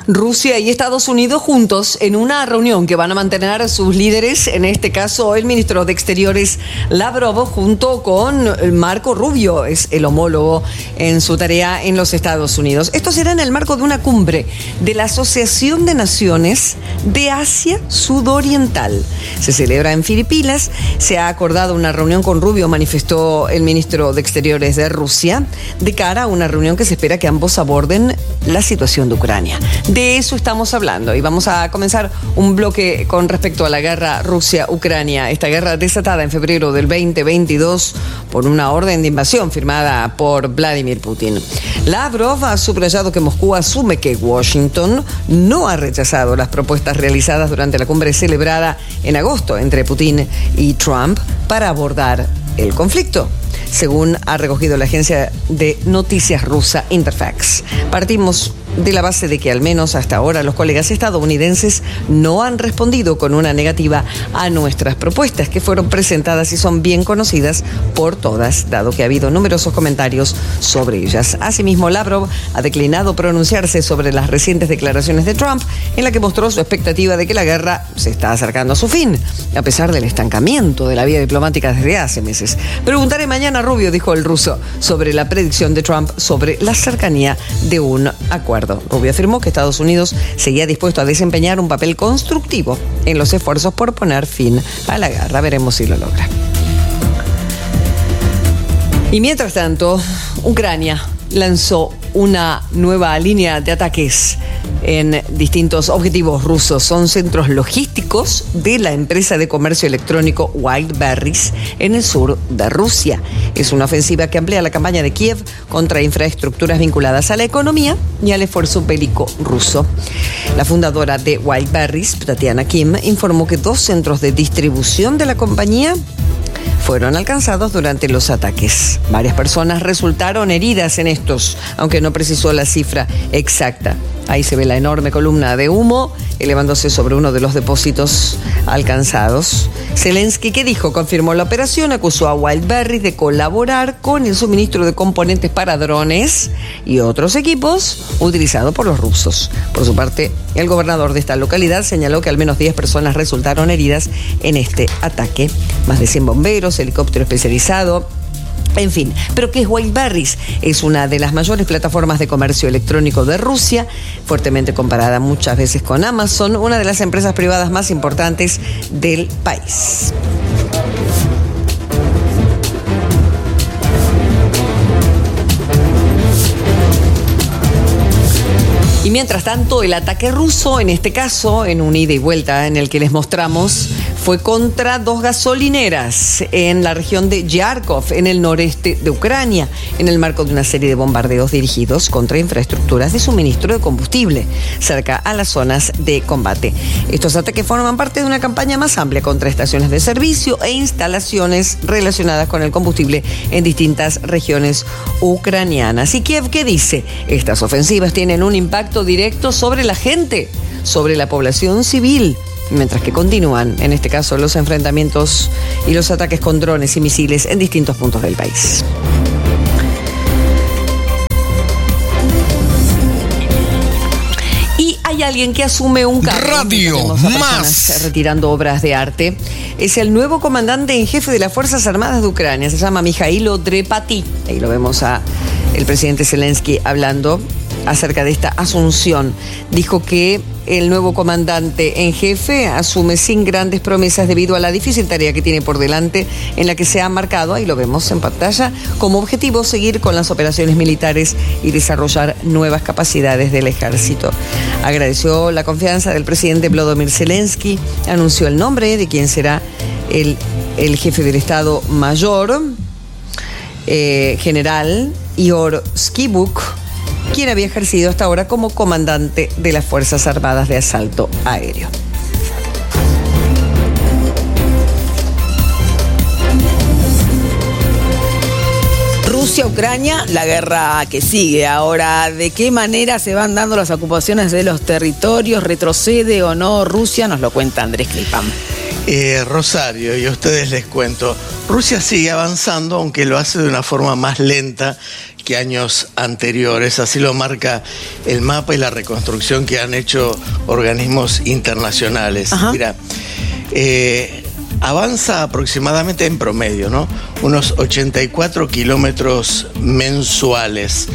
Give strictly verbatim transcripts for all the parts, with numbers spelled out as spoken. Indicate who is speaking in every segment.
Speaker 1: Rusia y Estados Unidos juntos en una reunión que van a mantener sus líderes, en este caso el ministro de Exteriores Lavrov junto con Marco Rubio, es el homólogo en su tarea en los Estados Unidos. Esto será en el marco de una cumbre de la Asociación de Naciones de Asia Sudoriental. Se celebra en Filipinas, se ha acordado una reunión con Rubio, manifestó el ministro de Exteriores de Rusia, de cara a una reunión que se espera que ambos aborden la situación de Ucrania. De eso estamos hablando y vamos a comenzar un bloque con respecto a la guerra Rusia-Ucrania. Esta guerra desatada en febrero del veinte veintidós por una orden de invasión firmada por Vladimir Putin. Lavrov ha subrayado que Moscú asume que Washington no ha rechazado las propuestas realizadas durante la cumbre celebrada en agosto entre Putin y Trump para abordar el conflicto, según ha recogido la agencia de noticias rusa Interfax. Partimos de la base de que al menos hasta ahora los colegas estadounidenses no han respondido con una negativa a nuestras propuestas, que fueron presentadas y son bien conocidas por todas, dado que ha habido numerosos comentarios sobre ellas. Asimismo, Lavrov ha declinado pronunciarse sobre las recientes declaraciones de Trump, en la que mostró su expectativa de que la guerra se está acercando a su fin, a pesar del estancamiento de la vía diplomática desde hace meses. Preguntaré mañana a Rubio, dijo el ruso, sobre la predicción de Trump sobre la cercanía de un acuerdo. Rubio afirmó que Estados Unidos seguía dispuesto a desempeñar un papel constructivo en los esfuerzos por poner fin a la guerra. Veremos si lo logra. Y mientras tanto, Ucrania lanzó una nueva línea de ataques en distintos objetivos rusos. Son centros logísticos de la empresa de comercio electrónico Wildberries en el sur de Rusia. Es una ofensiva que amplía la campaña de Kiev contra infraestructuras vinculadas a la economía y al esfuerzo bélico ruso. La fundadora de Wildberries, Tatiana Kim, informó que dos centros de distribución de la compañía fueron alcanzados durante los ataques. Varias personas resultaron heridas en estos, aunque no precisó la cifra exacta. Ahí se ve la enorme columna de humo elevándose sobre uno de los depósitos alcanzados. Zelensky, ¿qué dijo? Confirmó la operación, acusó a Wildberries de colaborar con el suministro de componentes para drones y otros equipos utilizados por los rusos. Por su parte, el gobernador de esta localidad señaló que al menos diez personas resultaron heridas en este ataque. Más de cien bomberos, helicóptero especializado. En fin, ¿pero qué es Wildberries? Es una de las mayores plataformas de comercio electrónico de Rusia, fuertemente comparada muchas veces con Amazon, una de las empresas privadas más importantes del país. Y mientras tanto, el ataque ruso, en este caso, en un ida y vuelta en el que les mostramos, fue contra dos gasolineras en la región de Yarkov, en el noreste de Ucrania, en el marco de una serie de bombardeos dirigidos contra infraestructuras de suministro de combustible, cerca a las zonas de combate. Estos ataques forman parte de una campaña más amplia contra estaciones de servicio e instalaciones relacionadas con el combustible en distintas regiones ucranianas. ¿Y Kiev qué dice? Estas ofensivas tienen un impacto directo sobre la gente, sobre la población civil, mientras que continúan, en este caso, los enfrentamientos y los ataques con drones y misiles en distintos puntos del país. Y hay alguien que asume un cargo.
Speaker 2: Radio Más.
Speaker 1: Retirando obras de arte. Es el nuevo comandante en jefe de las Fuerzas Armadas de Ucrania. Se llama Mijailo Drepati. Ahí lo vemos a el presidente Zelensky hablando acerca de esta asunción. Dijo que el nuevo comandante en jefe asume sin grandes promesas debido a la difícil tarea que tiene por delante, en la que se ha marcado, ahí lo vemos en pantalla, como objetivo seguir con las operaciones militares y desarrollar nuevas capacidades del ejército. Agradeció la confianza del presidente Volodymyr Zelensky, anunció el nombre de quien será el, el jefe del Estado Mayor, eh, general Ihor Skibuk, quien había ejercido hasta ahora como comandante de las Fuerzas Armadas de Asalto Aéreo.
Speaker 3: Rusia-Ucrania, la guerra que sigue. Ahora, ¿de qué manera se van dando las ocupaciones de los territorios? ¿Retrocede o no Rusia? Nos lo cuenta Andrés Clipam.
Speaker 4: Eh, Rosario, y a ustedes les cuento, Rusia sigue avanzando, aunque lo hace de una forma más lenta que años anteriores, así lo marca el mapa y la reconstrucción que han hecho organismos internacionales.
Speaker 3: Ajá.
Speaker 4: Mira, eh, avanza aproximadamente en promedio, ¿no? Unos ochenta y cuatro kilómetros mensuales.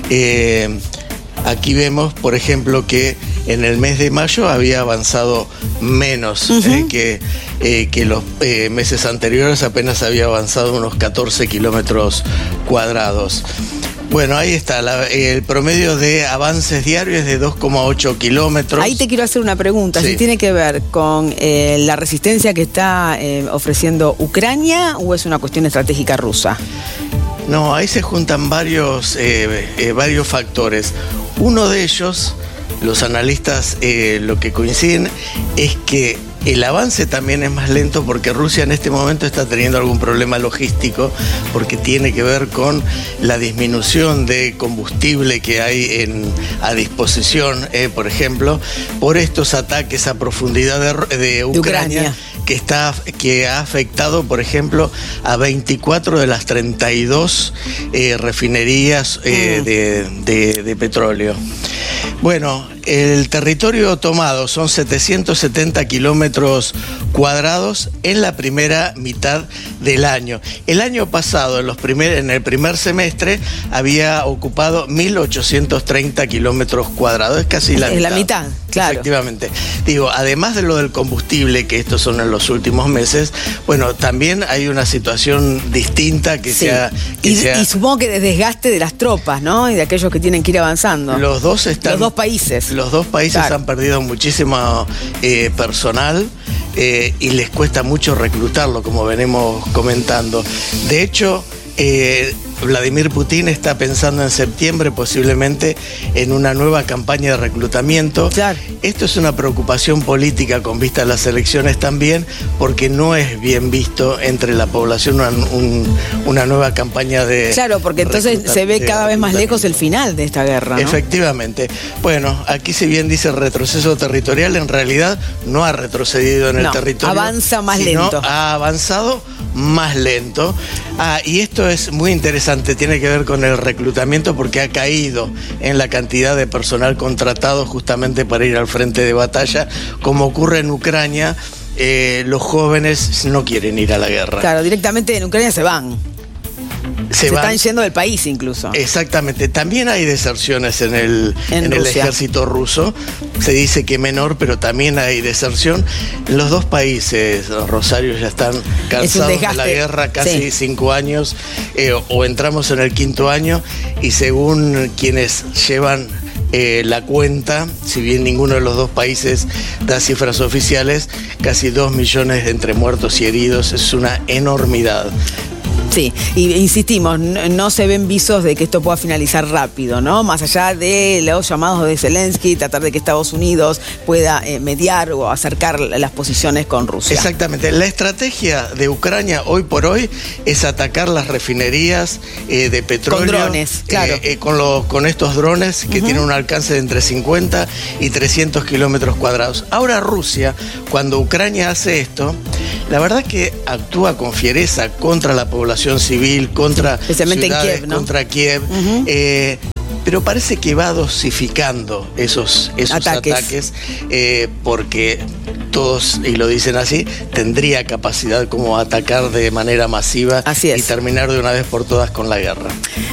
Speaker 4: Eh, aquí vemos, por ejemplo, que en el mes de mayo había avanzado menos uh-huh. eh, que, eh, que los eh, meses anteriores, apenas había avanzado unos catorce kilómetros cuadrados. Bueno, ahí está, la, el promedio de avances diarios es de dos coma ocho kilómetros.
Speaker 3: Ahí te quiero hacer una pregunta, sí. si tiene que ver con eh, la resistencia que está eh, ofreciendo Ucrania o es una cuestión estratégica rusa.
Speaker 4: No, ahí se juntan varios, eh, eh, varios factores. Uno de ellos, los analistas eh, lo que coinciden es que el avance también es más lento porque Rusia en este momento está teniendo algún problema logístico porque tiene que ver con la disminución de combustible que hay en, a disposición, eh, por ejemplo, por estos ataques a profundidad de, de Ucrania. De Ucrania. Que, está, que ha afectado, por ejemplo, a veinticuatro de las treinta y dos eh, refinerías eh, mm. de, de, de petróleo. Bueno, el territorio tomado son setecientos setenta kilómetros cuadrados en la primera mitad del año. El año pasado, en, los primer, en el primer semestre, había ocupado mil ochocientos treinta kilómetros cuadrados. Es casi la
Speaker 3: es
Speaker 4: mitad.
Speaker 3: la mitad, claro.
Speaker 4: Efectivamente. Digo, además de lo del combustible, que estos son en los últimos meses, bueno, también hay una situación distinta que
Speaker 3: sí.
Speaker 4: sea... Que
Speaker 3: y,
Speaker 4: sea...
Speaker 3: y supongo que de desgaste de las tropas, ¿no? Y de aquellos que tienen que ir avanzando.
Speaker 4: Los dos están...
Speaker 3: Los dos países.
Speaker 4: Los dos países claro. han perdido muchísimo eh, personal eh, y les cuesta mucho reclutarlo, como venimos comentando. De hecho, eh, Vladimir Putin está pensando en septiembre posiblemente en una nueva campaña de reclutamiento.
Speaker 3: Claro.
Speaker 4: Esto es una preocupación política con vista a las elecciones también, porque no es bien visto entre la población una, un, una nueva campaña de...
Speaker 3: Claro, porque entonces se ve cada vez más lejos el final de esta guerra, ¿no?
Speaker 4: Efectivamente. Bueno, aquí si bien dice retroceso territorial, en realidad no ha retrocedido en
Speaker 3: no,
Speaker 4: el territorio.
Speaker 3: Avanza más
Speaker 4: sino
Speaker 3: lento.
Speaker 4: Ha avanzado más lento. Ah, y esto es muy interesante. Tiene que ver con el reclutamiento porque ha caído en la cantidad de personal contratado justamente para ir al frente de batalla. Como ocurre en Ucrania, eh, los jóvenes no quieren ir a la guerra.
Speaker 3: Claro, directamente en Ucrania se van. Se, se están yendo del país incluso.
Speaker 4: Exactamente. También hay deserciones en el,
Speaker 3: en
Speaker 4: en el ejército ruso. Se dice que menor, pero también hay deserción. Los dos países, Rosario, ya están cansados de la guerra, casi sí. cinco años, eh, o entramos en el quinto año, y según quienes llevan eh, la cuenta, si bien ninguno de los dos países da cifras oficiales, casi dos millones entre muertos y heridos. Es una enormidad.
Speaker 3: Sí, y insistimos, no, no se ven visos de que esto pueda finalizar rápido, ¿no? Más allá de los llamados de Zelensky, tratar de que Estados Unidos pueda eh, mediar o acercar las posiciones con Rusia.
Speaker 4: Exactamente. La estrategia de Ucrania hoy por hoy es atacar las refinerías eh, de petróleo.
Speaker 3: Con drones, claro.
Speaker 4: Eh, eh, con, lo, con estos drones que uh-huh. tienen un alcance de entre cincuenta y trescientos kilómetros cuadrados. Ahora Rusia, cuando Ucrania hace esto, la verdad que actúa con fiereza contra la población civil, contra
Speaker 3: especialmente
Speaker 4: ciudades,
Speaker 3: en Kiev, ¿no?
Speaker 4: contra Kiev,
Speaker 3: uh-huh.
Speaker 4: eh, pero parece que va dosificando esos, esos ataques, ataques eh, porque todos, y lo dicen así, tendría capacidad como atacar de manera masiva y terminar de una vez por todas con la guerra.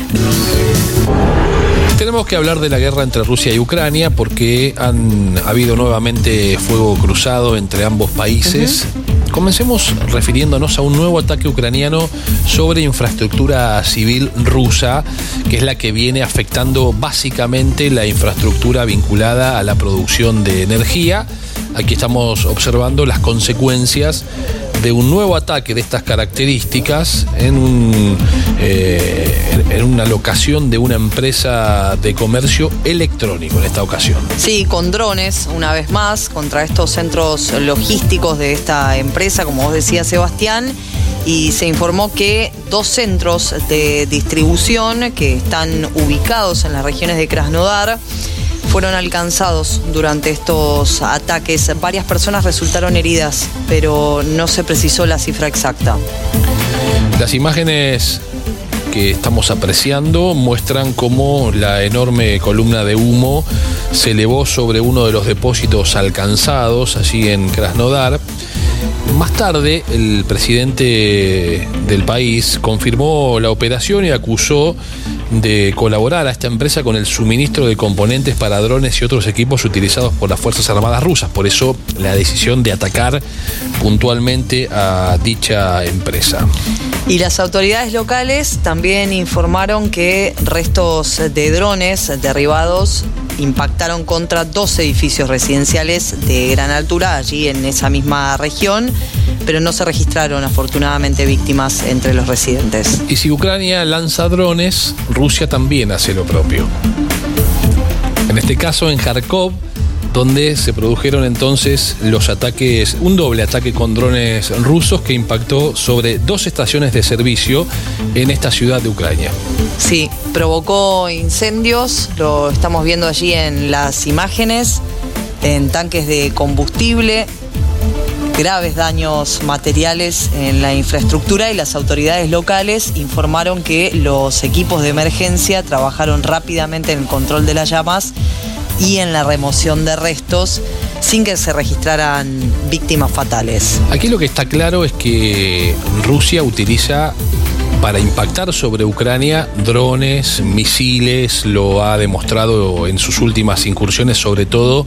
Speaker 2: Tenemos que hablar de la guerra entre Rusia y Ucrania porque han habido nuevamente fuego cruzado entre ambos países. Uh-huh. Comencemos refiriéndonos a un nuevo ataque ucraniano sobre infraestructura civil rusa, que es la que viene afectando básicamente la infraestructura vinculada a la producción de energía. Aquí estamos observando las consecuencias de un nuevo ataque de estas características en, un, eh, en una locación de una empresa de comercio electrónico en esta ocasión.
Speaker 1: Sí, con drones, una vez más, contra estos centros logísticos de esta empresa, como vos decías, Sebastián, y se informó que dos centros de distribución que están ubicados en las regiones de Krasnodar fueron alcanzados durante estos ataques. Varias personas resultaron heridas, pero no se precisó la cifra exacta.
Speaker 2: Las imágenes que estamos apreciando muestran cómo la enorme columna de humo se elevó sobre uno de los depósitos alcanzados allí en Krasnodar. Más tarde, el presidente del país confirmó la operación y acusó de colaborar a esta empresa con el suministro de componentes para drones y otros equipos utilizados por las Fuerzas Armadas rusas. Por eso, la decisión de atacar puntualmente a dicha empresa.
Speaker 5: Y las autoridades locales también informaron que restos de drones derribados impactaron contra dos edificios residenciales de gran altura allí en esa misma región, pero no se registraron afortunadamente víctimas entre los residentes.
Speaker 2: Y si Ucrania lanza drones, Rusia también hace lo propio. En este caso en Kharkov, donde se produjeron entonces los ataques, un doble ataque con drones rusos que impactó sobre dos estaciones de servicio en esta ciudad de Ucrania.
Speaker 5: Sí, provocó incendios, lo estamos viendo allí en las imágenes, en tanques de combustible, graves daños materiales en la infraestructura, y las autoridades locales informaron que los equipos de emergencia trabajaron rápidamente en el control de las llamas y en la remoción de restos sin que se registraran víctimas fatales.
Speaker 2: Aquí lo que está claro es que Rusia utiliza para impactar sobre Ucrania drones, misiles, lo ha demostrado en sus últimas incursiones, sobre todo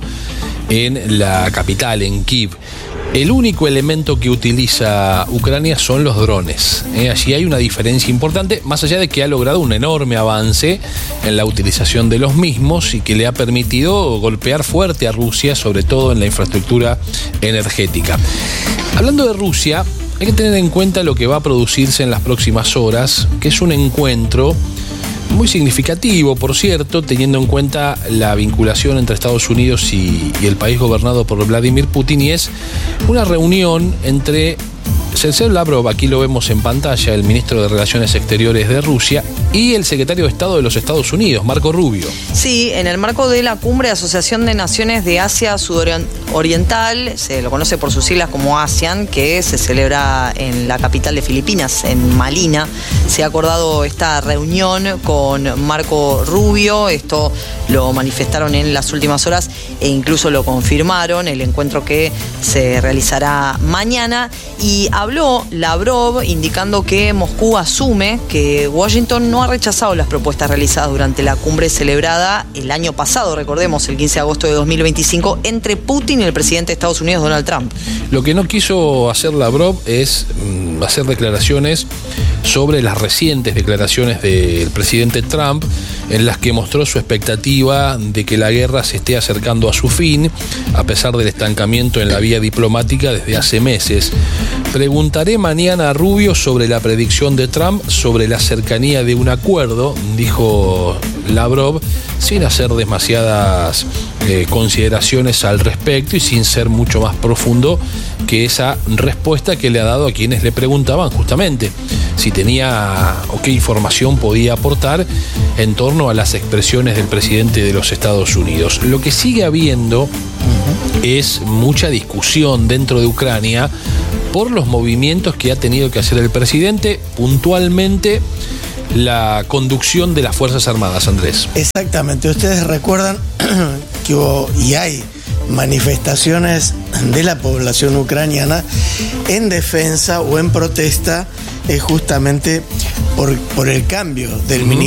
Speaker 2: en la capital, en Kiev. El único elemento que utiliza Ucrania son los drones. ¿eh? Allí hay una diferencia importante, más allá de que ha logrado un enorme avance en la utilización de los mismos y que le ha permitido golpear fuerte a Rusia, sobre todo en la infraestructura energética. Hablando de Rusia, hay que tener en cuenta lo que va a producirse en las próximas horas, que es un encuentro muy significativo, por cierto, teniendo en cuenta la vinculación entre Estados Unidos y, y el país gobernado por Vladimir Putin, y es una reunión entre Sergei Lavrov, aquí lo vemos en pantalla, el ministro de Relaciones Exteriores de Rusia, y el secretario de Estado de los Estados Unidos, Marco Rubio.
Speaker 5: Sí, en el marco de la Cumbre de Asociación de Naciones de Asia Sudoriental, se lo conoce por sus siglas como ASEAN, que se celebra en la capital de Filipinas, en Manila, se ha acordado esta reunión con Marco Rubio. Esto lo manifestaron en las últimas horas e incluso lo confirmaron, el encuentro que se realizará mañana. Y habló Lavrov indicando que Moscú asume que Washington no ha rechazado las propuestas realizadas durante la cumbre celebrada el año pasado, recordemos, el quince de agosto de dos mil veinticinco, entre Putin y el presidente de Estados Unidos, Donald Trump.
Speaker 2: Lo que no quiso hacer Lavrov es mm, hacer declaraciones sobre las recientes declaraciones del presidente Trump, en las que mostró su expectativa de que la guerra se esté acercando a su fin, a pesar del estancamiento en la vía diplomática desde hace meses. Preguntaré mañana a Rubio sobre la predicción de Trump sobre la cercanía de un acuerdo, dijo Lavrov, sin hacer demasiadas eh, consideraciones al respecto y sin ser mucho más profundo que esa respuesta que le ha dado a quienes le preguntaban justamente si tenía o qué información podía aportar en torno a las expresiones del presidente de los Estados Unidos. Lo que sigue habiendo uh-huh. es mucha discusión dentro de Ucrania por los movimientos que ha tenido que hacer el presidente, puntualmente la conducción de las Fuerzas Armadas, Andrés.
Speaker 4: Exactamente, ustedes recuerdan que hubo y hay manifestaciones de la población ucraniana en defensa o en protesta eh, justamente por, por el cambio del ministro